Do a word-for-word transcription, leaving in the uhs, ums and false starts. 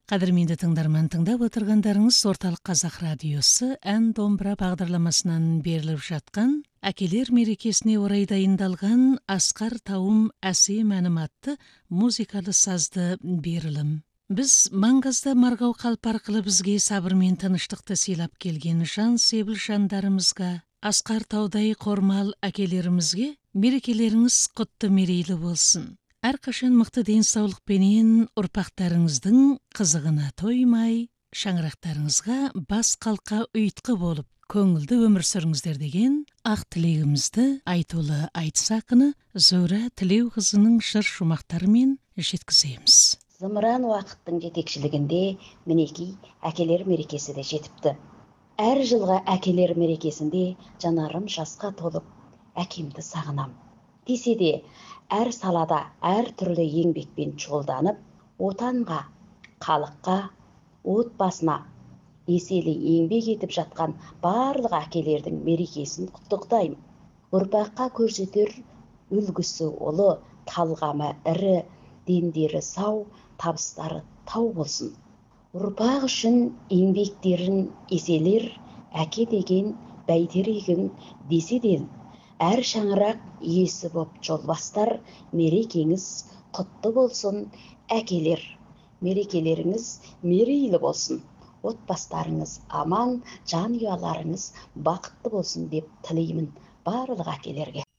Қадірменді тыңдарман, тыңдап отырғандарыңыз Орталық Қазақ радиосы ән домбыра бағдарламасынан беріліп жатқан әкелер мерекесіне орай дайындалған Асқар тауым әсем әнім атты музыкалы сазды берілім. Біз Маңғазда марғау қалп арқылы бізге сабыр мен тыныштықты сыйлап келген жан себіл жандарымызға, Асқар таудай қормал әкелерімізге мерекелеріңіз құтты мерейлі болсын. Әрқашан мықты денсаулықпенен ұрпақтарыңыздың қызығына тоймай, шаңырақтарыңызға бас қалқа ұйытқы болып, көңілді өмір сүріңіздер деген ақ тілегімізді айтулы айтыс ақыны Зөра Тілеуқызының жыр шумақтарымен жеткіземіз. Зымыран уақыттың жетекшілігінде мінекей әкелер мерекесі де жетіпті. Әр жылға әкелер мерекесінде жанарым жасқа толып, әкемді сағынам. Десе де, әр салада әр түрлі еңбекпен шұғылданып, отанға, халыққа, отбасына еселі еңбек етіп жатқан барлық әкелердің мерекесін құттықтаймын. Ұрпаққа көрсетер үлгісі ұлы, талғамы ірі, дендері сау, табыстары тау болсын. Ұрпақ үшін еңбектерін еселер, әке деген бәйтерегің деседен, әр шаңырақ иесі боп жолбастар, мерекеңіз құтты болсын, әкелер. Мерекелеріңіз мерейлі болсын. Отбастарыңыз аман, жанұяларыңыз бақытты болсын деп тілеймін барлық әкелерге.